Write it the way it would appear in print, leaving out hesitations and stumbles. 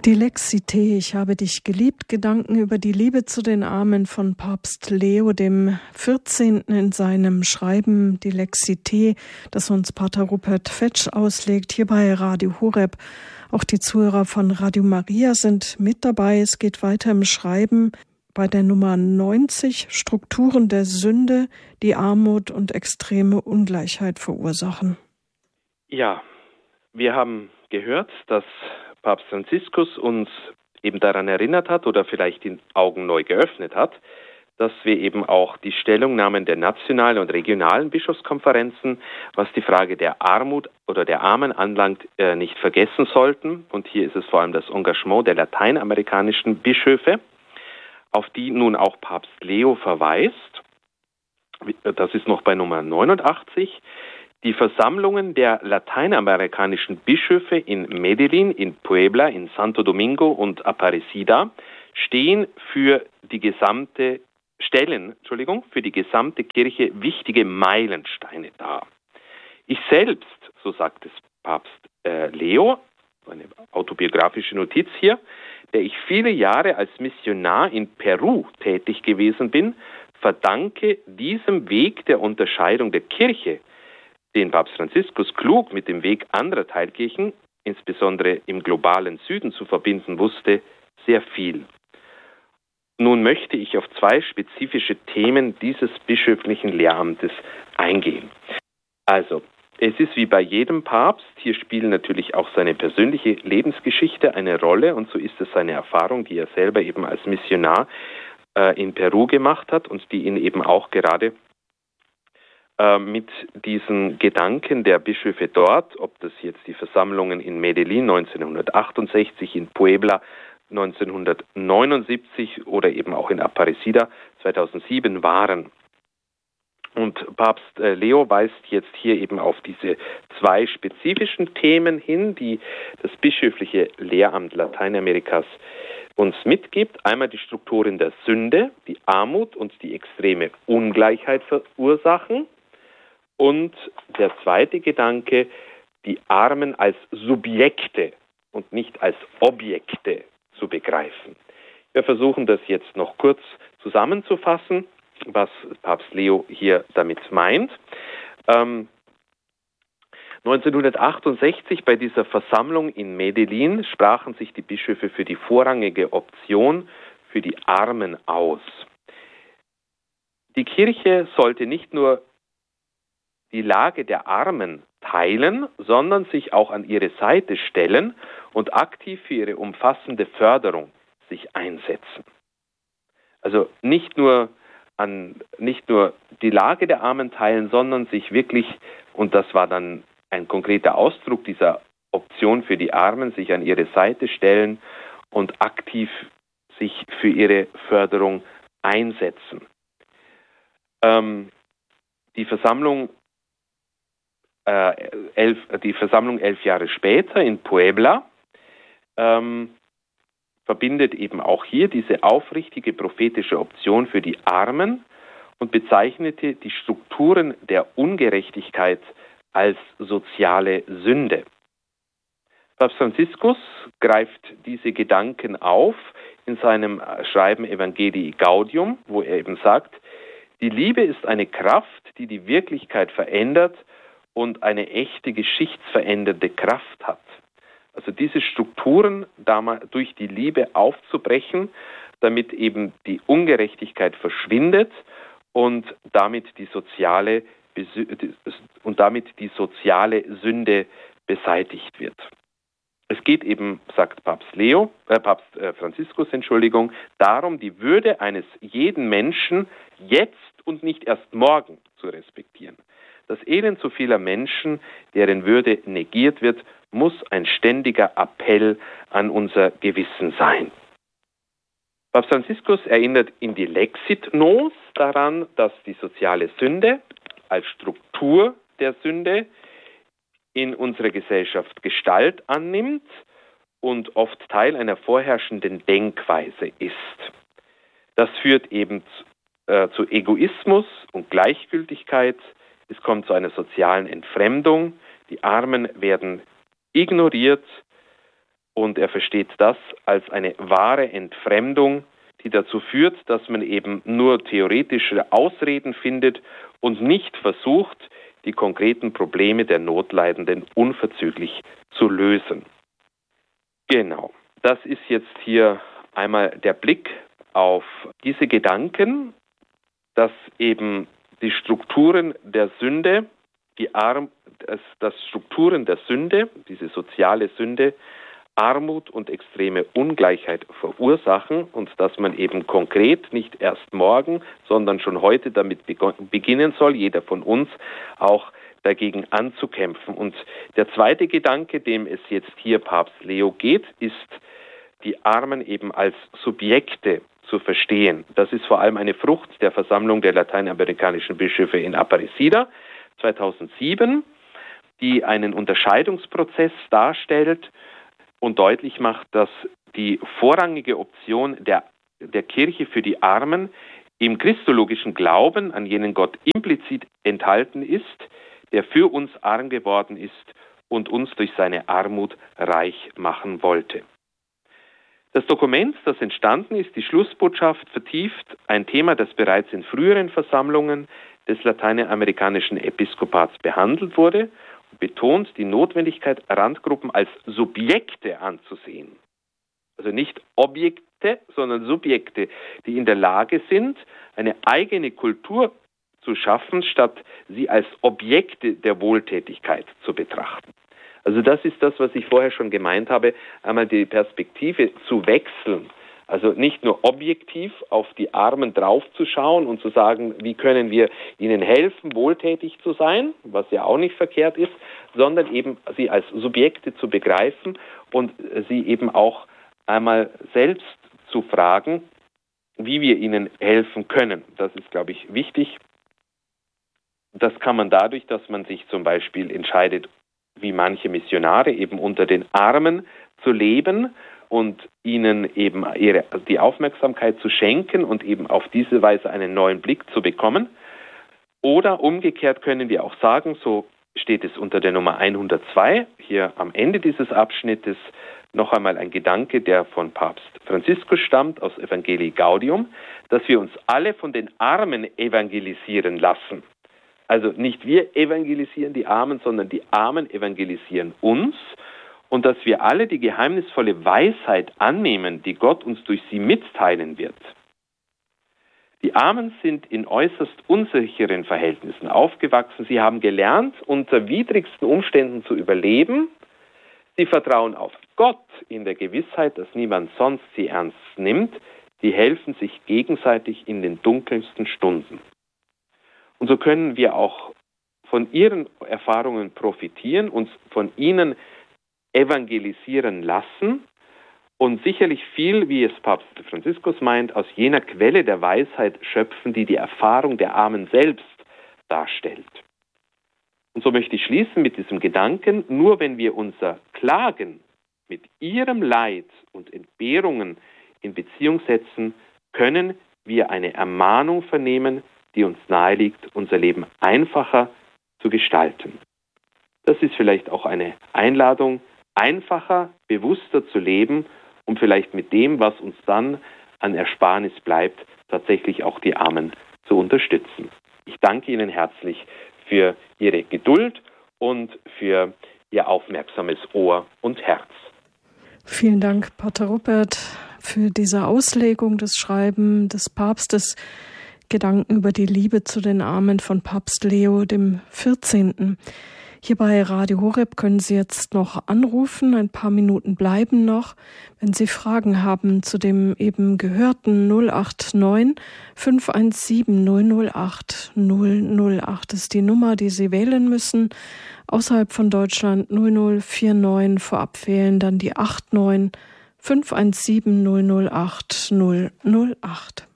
Dilexité, ich habe dich geliebt, Gedanken über die Liebe zu den Armen von Papst Leo dem 14. in seinem Schreiben Dilexité, das uns Pater Rupert Fetsch auslegt, hier bei Radio Horeb. Auch die Zuhörer von Radio Maria sind mit dabei. Es geht weiter im Schreiben bei der Nummer 90, Strukturen der Sünde, die Armut und extreme Ungleichheit verursachen. Ja, wir haben gehört, dass Papst Franziskus uns eben daran erinnert hat oder vielleicht die Augen neu geöffnet hat, dass wir eben auch die Stellungnahmen der nationalen und regionalen Bischofskonferenzen, was die Frage der Armut oder der Armen anlangt, nicht vergessen sollten. Und hier ist es vor allem das Engagement der lateinamerikanischen Bischöfe, auf die nun auch Papst Leo verweist. Das ist noch bei Nummer 89. Die Versammlungen der lateinamerikanischen Bischöfe in Medellín, in Puebla, in Santo Domingo und Aparecida stellen für die gesamte Kirche wichtige Meilensteine dar. Ich selbst, so sagt es Papst Leo, eine autobiografische Notiz hier, der ich viele Jahre als Missionar in Peru tätig gewesen bin, verdanke diesem Weg der Unterscheidung der Kirche, den Papst Franziskus klug mit dem Weg anderer Teilkirchen, insbesondere im globalen Süden, zu verbinden wusste, sehr viel. Nun möchte ich auf zwei spezifische Themen dieses bischöflichen Lehramtes eingehen. Also, es ist wie bei jedem Papst, hier spielt natürlich auch seine persönliche Lebensgeschichte eine Rolle und so ist es seine Erfahrung, die er selber eben als Missionar in Peru gemacht hat und die ihn eben auch gerade mit diesen Gedanken der Bischöfe dort, ob das jetzt die Versammlungen in Medellín 1968, in Puebla 1979 oder eben auch in Aparecida 2007 waren. Und Papst Leo weist jetzt hier eben auf diese zwei spezifischen Themen hin, die das bischöfliche Lehramt Lateinamerikas uns mitgibt. Einmal die Strukturen der Sünde, die Armut und die extreme Ungleichheit verursachen. Und der zweite Gedanke, die Armen als Subjekte und nicht als Objekte zu begreifen. Wir versuchen das jetzt noch kurz zusammenzufassen, was Papst Leo hier damit meint. 1968 bei dieser Versammlung in Medellín sprachen sich die Bischöfe für die vorrangige Option für die Armen aus. Die Kirche sollte nicht nur die Lage der Armen teilen, sondern sich auch an ihre Seite stellen und aktiv für ihre umfassende Förderung sich einsetzen. Also nicht nur die Lage der Armen teilen, sondern sich wirklich, und das war dann ein konkreter Ausdruck dieser Option für die Armen, sich an ihre Seite stellen und aktiv sich für ihre Förderung einsetzen. Die Versammlung 11 Jahre später in Puebla verbindet eben auch hier diese aufrichtige prophetische Option für die Armen und bezeichnete die Strukturen der Ungerechtigkeit als soziale Sünde. Papst Franziskus greift diese Gedanken auf in seinem Schreiben Evangelii Gaudium, wo er eben sagt, die Liebe ist eine Kraft, die die Wirklichkeit verändert und eine echte geschichtsverändernde Kraft hat. Also diese Strukturen durch die Liebe aufzubrechen, damit eben die Ungerechtigkeit verschwindet und damit die soziale Sünde beseitigt wird. Es geht eben, sagt Papst Franziskus, darum, die Würde eines jeden Menschen jetzt und nicht erst morgen zu respektieren. Das Elend so vieler Menschen, deren Würde negiert wird, muss ein ständiger Appell an unser Gewissen sein. Papst Franziskus erinnert in Dilexit Nos daran, dass die soziale Sünde als Struktur der Sünde in unserer Gesellschaft Gestalt annimmt und oft Teil einer vorherrschenden Denkweise ist. Das führt eben zu Egoismus und Gleichgültigkeit. Es kommt zu einer sozialen Entfremdung. Die Armen werden ignoriert und er versteht das als eine wahre Entfremdung, die dazu führt, dass man eben nur theoretische Ausreden findet und nicht versucht, die konkreten Probleme der Notleidenden unverzüglich zu lösen. Genau, das ist jetzt hier einmal der Blick auf diese Gedanken, dass eben die Strukturen der Sünde, dass Strukturen der Sünde, diese soziale Sünde, Armut und extreme Ungleichheit verursachen und dass man eben konkret nicht erst morgen, sondern schon heute damit beginnen soll, jeder von uns auch dagegen anzukämpfen. Und der zweite Gedanke, dem es jetzt hier Papst Leo geht, ist, die Armen eben als Subjekte zu verstehen. Das ist vor allem eine Frucht der Versammlung der lateinamerikanischen Bischöfe in Aparecida 2007, die einen Unterscheidungsprozess darstellt und deutlich macht, dass die vorrangige Option der Kirche für die Armen im christologischen Glauben an jenen Gott implizit enthalten ist, der für uns arm geworden ist und uns durch seine Armut reich machen wollte. Das Dokument, das entstanden ist, die Schlussbotschaft, vertieft ein Thema, das bereits in früheren Versammlungen des lateinamerikanischen Episkopats behandelt wurde, betont die Notwendigkeit, Randgruppen als Subjekte anzusehen. Also nicht Objekte, sondern Subjekte, die in der Lage sind, eine eigene Kultur zu schaffen, statt sie als Objekte der Wohltätigkeit zu betrachten. Also das ist das, was ich vorher schon gemeint habe, einmal die Perspektive zu wechseln. Also nicht nur objektiv auf die Armen draufzuschauen und zu sagen, wie können wir ihnen helfen, wohltätig zu sein, was ja auch nicht verkehrt ist, sondern eben sie als Subjekte zu begreifen und sie eben auch einmal selbst zu fragen, wie wir ihnen helfen können. Das ist, glaube ich, wichtig. Das kann man dadurch, dass man sich zum Beispiel entscheidet, wie manche Missionare eben unter den Armen zu leben und ihnen eben die Aufmerksamkeit zu schenken und eben auf diese Weise einen neuen Blick zu bekommen. Oder umgekehrt können wir auch sagen, so steht es unter der Nummer 102, hier am Ende dieses Abschnittes noch einmal ein Gedanke, der von Papst Franziskus stammt, aus Evangelii Gaudium, dass wir uns alle von den Armen evangelisieren lassen. Also nicht wir evangelisieren die Armen, sondern die Armen evangelisieren uns. Und dass wir alle die geheimnisvolle Weisheit annehmen, die Gott uns durch sie mitteilen wird. Die Armen sind in äußerst unsicheren Verhältnissen aufgewachsen. Sie haben gelernt, unter widrigsten Umständen zu überleben. Sie vertrauen auf Gott in der Gewissheit, dass niemand sonst sie ernst nimmt. Die helfen sich gegenseitig in den dunkelsten Stunden. Und so können wir auch von ihren Erfahrungen profitieren, uns von ihnen evangelisieren lassen und sicherlich viel, wie es Papst Franziskus meint, aus jener Quelle der Weisheit schöpfen, die die Erfahrung der Armen selbst darstellt. Und so möchte ich schließen mit diesem Gedanken, nur wenn wir unser Klagen mit ihrem Leid und Entbehrungen in Beziehung setzen, können wir eine Ermahnung vernehmen, die uns naheliegt, unser Leben einfacher zu gestalten. Das ist vielleicht auch eine Einladung, einfacher, bewusster zu leben, um vielleicht mit dem, was uns dann an Ersparnis bleibt, tatsächlich auch die Armen zu unterstützen. Ich danke Ihnen herzlich für Ihre Geduld und für Ihr aufmerksames Ohr und Herz. Vielen Dank, Pater Rupert, für diese Auslegung des Schreiben des Papstes, Gedanken über die Liebe zu den Armen von Papst Leo dem 14. Hier bei Radio Horeb können Sie jetzt noch anrufen, ein paar Minuten bleiben noch. Wenn Sie Fragen haben zu dem eben Gehörten 089 517 008 008 ist die Nummer, die Sie wählen müssen. Außerhalb von Deutschland 0049 vorab wählen, dann die 89 517 008 008.